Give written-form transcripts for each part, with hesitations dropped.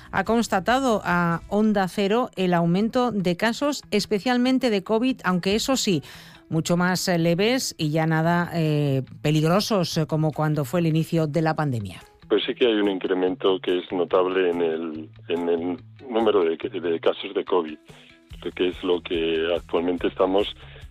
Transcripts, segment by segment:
ha constatado a Onda Cero el aumento de casos, especialmente de COVID, aunque eso sí, mucho más leves y ya nada peligrosos como cuando fue el inicio de la pandemia. Pues sí que hay un incremento que es notable en el número de casos de COVID, que es lo que actualmente estamos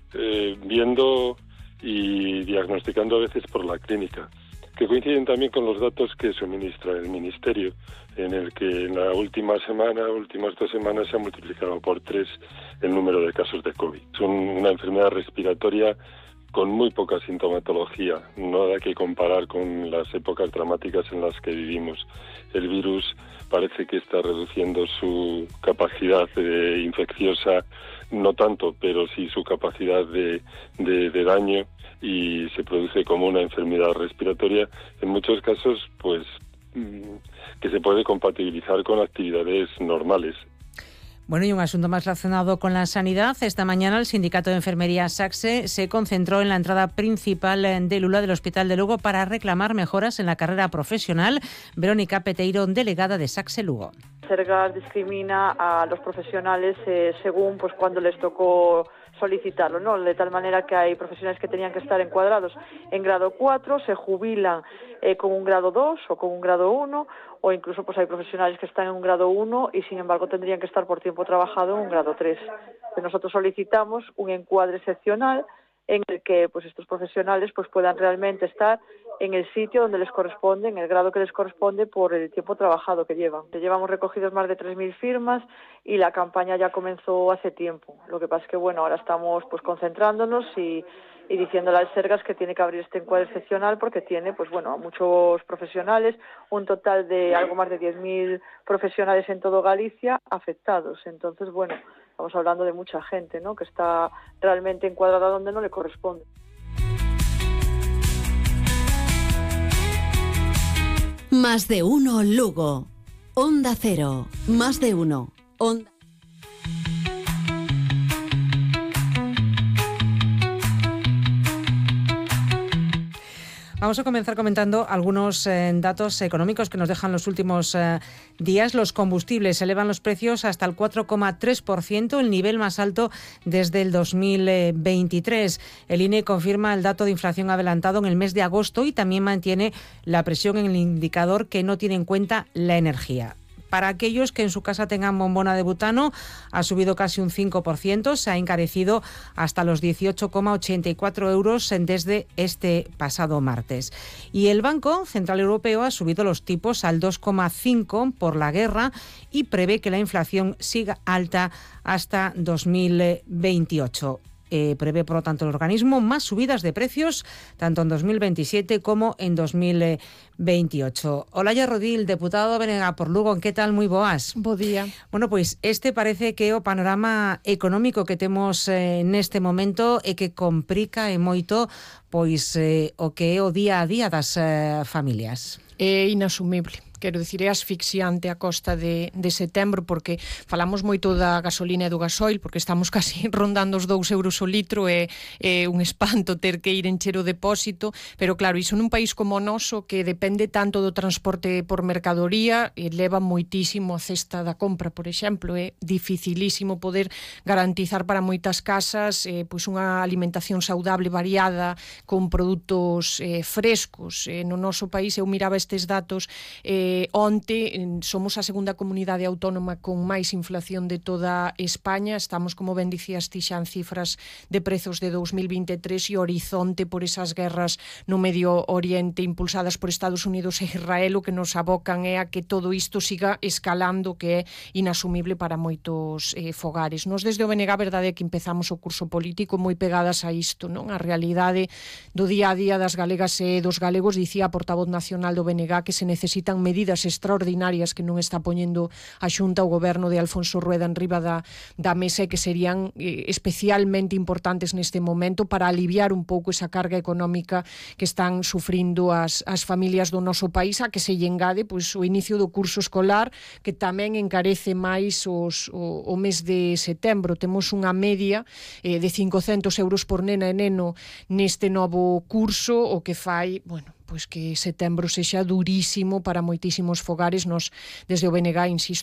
viendo y diagnosticando a veces por la clínica, que coinciden también con los datos que suministra el Ministerio, en el que en la últimas 2 semanas se ha multiplicado por 3 el número de casos de COVID. Es una enfermedad respiratoria con muy poca sintomatología, nada que comparar con las épocas dramáticas en las que vivimos. El virus parece que está reduciendo su capacidad infecciosa, no tanto, pero sí su capacidad de daño, y se produce como una enfermedad respiratoria, en muchos casos, pues, que se puede compatibilizar con actividades normales. Bueno, y un asunto más relacionado con la sanidad. Esta mañana el Sindicato de Enfermería SACSE se concentró en la entrada principal de Lula del Hospital de Lugo para reclamar mejoras en la carrera profesional. Verónica Peteiro, delegada de SACSE Lugo. Sergas discrimina a los profesionales según pues cuando les tocó solicitarlo, ¿no? De tal manera que hay profesionales que tenían que estar encuadrados en grado 4, se jubilan con un grado 2 o con un grado 1, o incluso pues hay profesionales que están en un grado 1 y sin embargo tendrían que estar por tiempo trabajado en un grado 3. Pues nosotros solicitamos un encuadre excepcional en el que pues estos profesionales pues puedan realmente estar en el sitio donde les corresponde, en el grado que les corresponde por el tiempo trabajado que llevan. Llevamos recogidos más de 3.000 firmas y la campaña ya comenzó hace tiempo. Lo que pasa es que bueno, ahora estamos pues concentrándonos y diciéndole al Sergas que tiene que abrir este encuadre excepcional porque tiene pues bueno a muchos profesionales, un total de algo más de 10.000 profesionales en todo Galicia afectados. Entonces bueno, estamos hablando de mucha gente, ¿no?, que está realmente encuadrada donde no le corresponde. Más de uno Lugo. Onda Cero. Más de uno. Onda. Vamos a comenzar comentando algunos datos económicos que nos dejan los últimos días. Los combustibles elevan los precios hasta el 4,3%, el nivel más alto desde el 2023. El INE confirma el dato de inflación adelantado en el mes de agosto y también mantiene la presión en el indicador que no tiene en cuenta la energía. Para aquellos que en su casa tengan bombona de butano, ha subido casi un 5%, se ha encarecido hasta los 18,84 euros desde este pasado martes. Y el Banco Central Europeo ha subido los tipos al 2,5% por la guerra y prevé que la inflación siga alta hasta 2028. Prevé, por lo tanto, el organismo más subidas de precios tanto en 2027 como en 2028. Olaya Rodil, deputado de BNG por Lugo, que tal? Moi boas. Bo día. Bueno, pois este parece que o panorama económico que temos neste momento e que complica e moito pois o que é o día a día das familias. É inasumible. Quero dicir, é asfixiante a costa de setembro, porque falamos moito da gasolina e do gasoil, porque estamos casi rondando os 2 euros o litro, é un espanto ter que ir encher o depósito, pero claro, iso nun país como o noso, que depende tanto do transporte por mercadoría, leva moitísimo a cesta da compra, por exemplo, é dificilísimo poder garantizar para moitas casas pois unha alimentación saudable variada, con produtos frescos. No noso país, eu miraba estes datos onte, somos a segunda comunidade autónoma con máis inflación de toda España. Estamos, como ben dicías ti, xa en cifras de prezos de 2023 e horizonte por esas guerras no Medio Oriente impulsadas por Estados Unidos e Israel, o que nos abocan é a que todo isto siga escalando, que é inasumible para moitos fogares. Nos desde o BNG, a verdade é que empezamos o curso político moi pegadas a isto, non? A realidade do día a día das galegas e dos galegos. Dicía a portavoz nacional do BNG que se necesitan medidas extraordinarias que non está poñendo a Xunta, o goberno de Alfonso Rueda en riba da mesa, e que serían especialmente importantes neste momento para aliviar un pouco esa carga económica que están sufrindo as familias do noso país, a que se lle engade pois o inicio do curso escolar, que tamén encarece máis o mes de setembro. Temos unha media de 500 euros por nena e neno neste novo curso, o que fai, bueno, pois que setembro sexa durísimo para moitísimos fogares. Nos, desde o BNG, insisto,